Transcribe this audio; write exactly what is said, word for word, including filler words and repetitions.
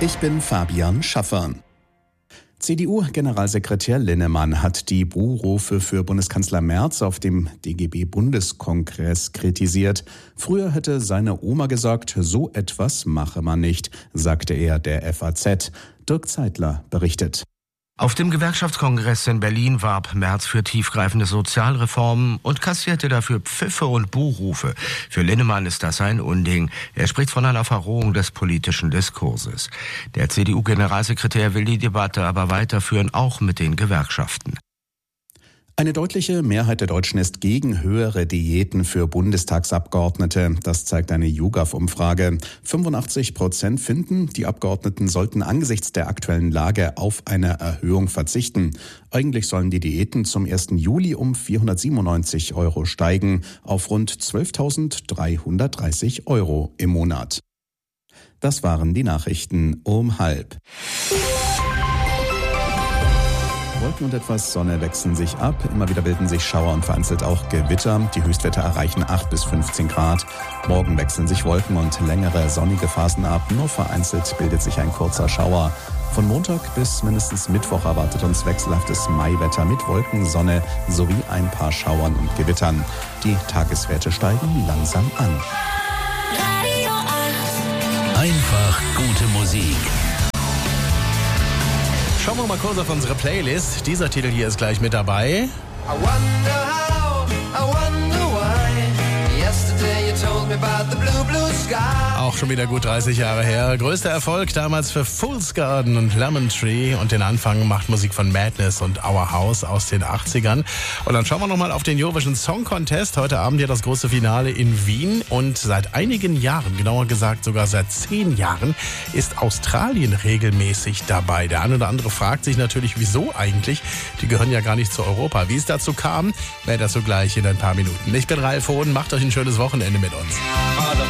Ich bin Fabian Schaffer. C D U-Generalsekretär Linnemann hat die Buhrufe für Bundeskanzler Merz auf dem D G B-Bundeskongress kritisiert. Früher hätte seine Oma gesagt, so etwas mache man nicht, sagte er der F A Z. Dirk Zeitler berichtet. Auf dem Gewerkschaftskongress in Berlin warb Merz für tiefgreifende Sozialreformen und kassierte dafür Pfiffe und Buhrufe. Für Linnemann ist das ein Unding. Er spricht von einer Verrohung des politischen Diskurses. Der C D U-Generalsekretär will die Debatte aber weiterführen, auch mit den Gewerkschaften. Eine deutliche Mehrheit der Deutschen ist gegen höhere Diäten für Bundestagsabgeordnete. Das zeigt eine YouGov-Umfrage. fünfundachtzig Prozent finden, die Abgeordneten sollten angesichts der aktuellen Lage auf eine Erhöhung verzichten. Eigentlich sollen die Diäten zum ersten Juli um vierhundertsiebenundneunzig Euro steigen, auf rund zwölftausenddreihundertdreißig Euro im Monat. Das waren die Nachrichten um halb. Wolken und etwas Sonne wechseln sich ab. Immer wieder bilden sich Schauer und vereinzelt auch Gewitter. Die Höchstwerte erreichen acht bis fünfzehn Grad. Morgen wechseln sich Wolken und längere sonnige Phasen ab. Nur vereinzelt bildet sich ein kurzer Schauer. Von Montag bis mindestens Mittwoch erwartet uns wechselhaftes Maiwetter mit Wolken, Sonne sowie ein paar Schauern und Gewittern. Die Tageswerte steigen langsam an. Einfach gute Musik. Schauen wir mal kurz auf unsere Playlist. Dieser Titel hier ist gleich mit dabei. I wonder how, I wonder why. Yesterday you told me about the blue, blue sky. Auch schon wieder gut dreißig Jahre her. Größter Erfolg damals für Fool's Garden und Lemon Tree. Und den Anfang macht Musik von Madness und Our House aus den achtzigern. Und dann schauen wir nochmal auf den Eurovision Song Contest. Heute Abend ja das große Finale in Wien. Und seit einigen Jahren, genauer gesagt sogar seit zehn Jahren, ist Australien regelmäßig dabei. Der eine oder andere fragt sich natürlich, wieso eigentlich? Die gehören ja gar nicht zu Europa. Wie es dazu kam, wäre das so gleich in ein paar Minuten. Ich bin Ralf Hohn, macht euch ein schönes Wochenende mit uns.